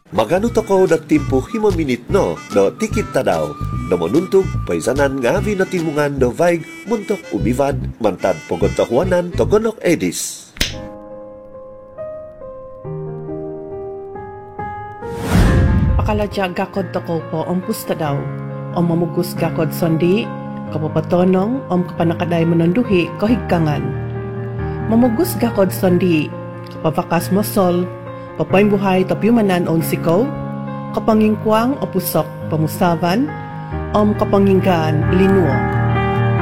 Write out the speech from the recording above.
Magano to ko nagtimpo himaminit no tikit tadaw. Namonuntog paisanan nga avi na timungan no vaig muntok ubivan mantad pogontahuanan togonok edis. Pakaladya gakod to ko po ang pusta daw. O mamugus gakod sondi, kapapatonong om kapanakaday mo ng duhi kahigkangan. Mamugus gakod sondi, kapavakas mo sol, papain buhay tapyumanan on sikaw, kapangingkwang o pusok pamusavan, om kapanginggan linuo.